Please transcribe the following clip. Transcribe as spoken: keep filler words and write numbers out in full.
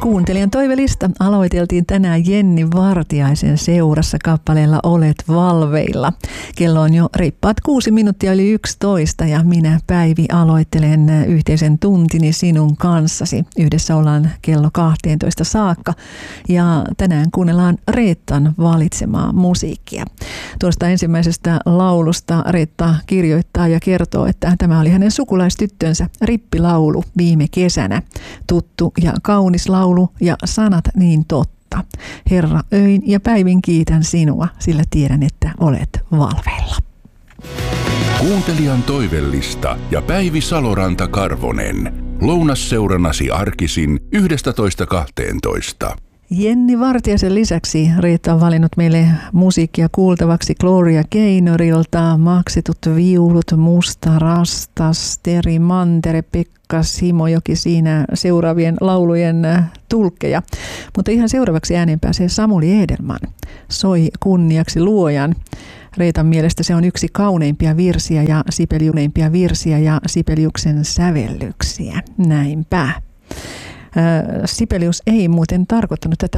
Kuuntelijan toivelista aloiteltiin tänään Jenni Vartiaisen seurassa kappaleella Olet valveilla. Kello on jo reippaat kuusi minuuttia yli yksitoista ja minä Päivi aloittelen yhteisen tuntini sinun kanssasi. Yhdessä ollaan kello kahteentoista saakka ja tänään kuunnellaan Reettan valitsemaa musiikkia. Tuosta ensimmäisestä laulusta Reetta kirjoittaa ja kertoo, että tämä oli hänen sukulaistyttönsä rippilaulu viime kesänä. Tuttu ja kaunis laulu ja sanat niin totta. Herra, öin ja päivin kiitän sinua, sillä tiedän, että olet valveilla. Kuuntelijan toivellista ja Päivi Saloranta-Karvonen. Lounasseurannasi arkisin yhdestätoista kahteentoista. Jenni Vartiaisen lisäksi Reetta on valinnut meille musiikkia kuultavaksi Gloria Gaynorilta, Maksetut viulut, Musta rastas, Teri Mantere, Pekka Simojoki siinä seuraavien laulujen tulkkeja. Mutta ihan seuraavaksi ääneen pääsee Samuli Edelman. Soi kunniaksi luojan. Reetan mielestä se on yksi kauneimpia virsiä ja Sibeliuneimpia virsiä ja Sibeliuksen sävellyksiä. Näinpä. Sibelius ei muuten tarkoittanut tätä